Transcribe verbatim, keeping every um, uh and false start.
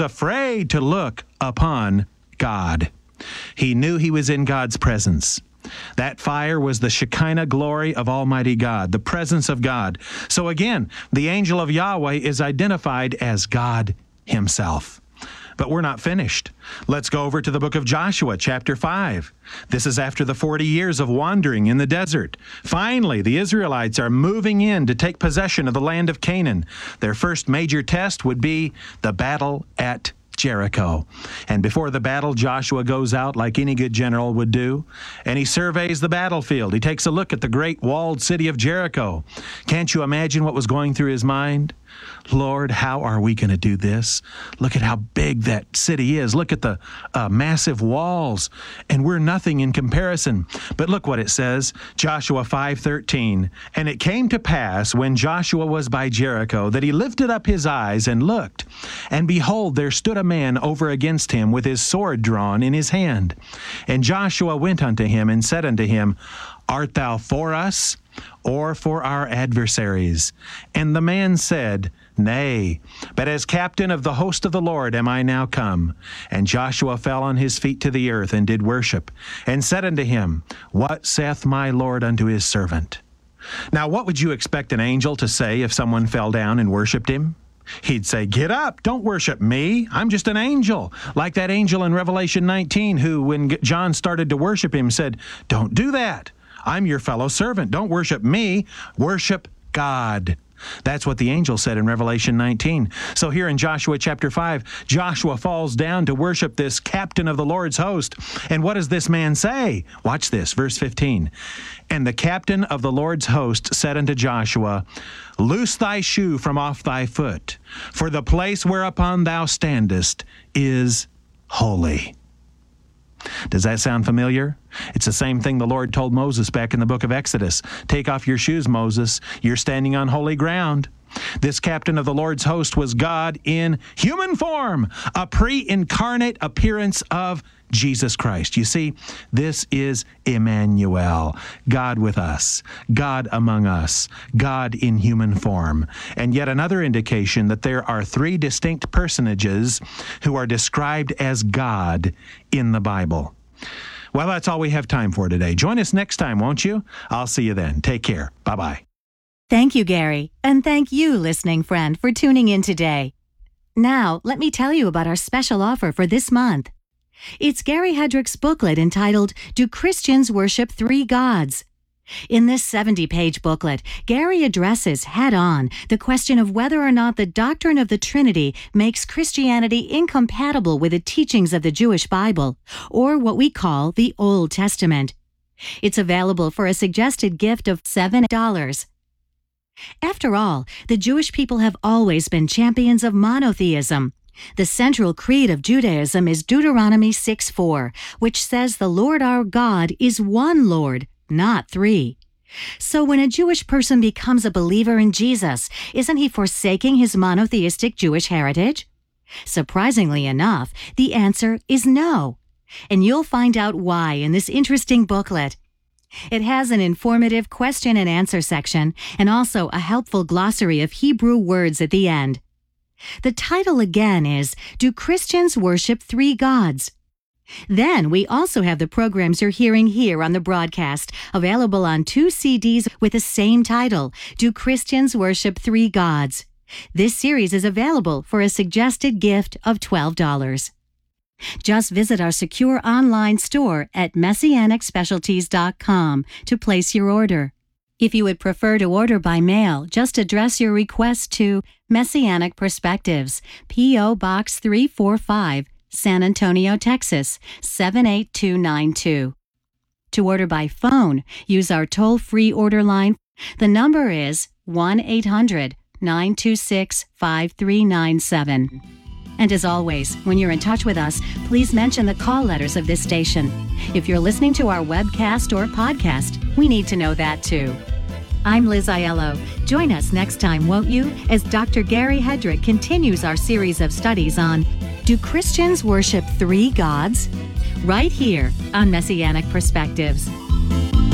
was afraid to look upon God. He knew he was in God's presence. That fire was the Shekinah glory of Almighty God, the presence of God. So again, the angel of Yahweh is identified as God himself. But we're not finished. Let's go over to the book of Joshua, chapter five. This is after the forty years of wandering in the desert. Finally, the Israelites are moving in to take possession of the land of Canaan. Their first major test would be the battle at Jericho. And before the battle, Joshua goes out like any good general would do, and he surveys the battlefield. He takes a look at the great walled city of Jericho. Can't you imagine what was going through his mind? Lord, how are we going to do this? Look at how big that city is. Look at the uh, massive walls, and we're nothing in comparison. But look what it says, Joshua five thirteen. And it came to pass, when Joshua was by Jericho, that he lifted up his eyes and looked, and behold, there stood a man over against him with his sword drawn in his hand. And Joshua went unto him and said unto him, Art thou for us, or for our adversaries? And the man said, Nay, but as captain of the host of the Lord am I now come. And Joshua fell on his feet to the earth and did worship, and said unto him, What saith my Lord unto his servant? Now, what would you expect an angel to say if someone fell down and worshiped him? He'd say, Get up, don't worship me. I'm just an angel. Like that angel in Revelation nineteen who, when John started to worship him, said, Don't do that. I'm your fellow servant. Don't worship me. Worship God. That's what the angel said in Revelation nineteen. So here in Joshua chapter five, Joshua falls down to worship this captain of the Lord's host. And what does this man say? Watch this, verse fifteen. And the captain of the Lord's host said unto Joshua, Loose thy shoe from off thy foot, for the place whereupon thou standest is holy. Does that sound familiar? It's the same thing the Lord told Moses back in the book of Exodus. Take off your shoes, Moses. You're standing on holy ground. This captain of the Lord's host was God in human form, a pre-incarnate appearance of Jesus Christ. You see, this is Emmanuel, God with us, God among us, God in human form. And yet another indication that there are three distinct personages who are described as God in the Bible. Well, that's all we have time for today. Join us next time, won't you? I'll see you then. Take care. Bye-bye. Thank you, Gary. And thank you, listening friend, for tuning in today. Now, let me tell you about our special offer for this month. It's Gary Hedrick's booklet entitled, Do Christians Worship Three Gods? In this seventy-page booklet, Gary addresses head-on the question of whether or not the doctrine of the Trinity makes Christianity incompatible with the teachings of the Jewish Bible, or what we call the Old Testament. It's available for a suggested gift of seven dollars. After all, the Jewish people have always been champions of monotheism. The central creed of Judaism is Deuteronomy six four, which says the Lord our God is one Lord, not three. So when a Jewish person becomes a believer in Jesus, isn't he forsaking his monotheistic Jewish heritage? Surprisingly enough, the answer is no. And you'll find out why in this interesting booklet. It has an informative question and answer section and also a helpful glossary of Hebrew words at the end. The title again is, Do Christians Worship Three Gods? Then we also have the programs you're hearing here on the broadcast, available on two C Ds with the same title, Do Christians Worship Three Gods? This series is available for a suggested gift of twelve dollars. Just visit our secure online store at messianic specialties dot com to place your order. If you would prefer to order by mail, just address your request to Messianic Perspectives, P O Box three forty-five, San Antonio, Texas, seven eight two nine two. To order by phone, use our toll-free order line. The number is one eight hundred nine two six five three nine seven. And as always, when you're in touch with us, please mention the call letters of this station. If you're listening to our webcast or podcast, we need to know that too. I'm Liz Aiello. Join us next time, won't you, as Doctor Gary Hedrick continues our series of studies on Do Christians Worship Three Gods? Right here on Messianic Perspectives.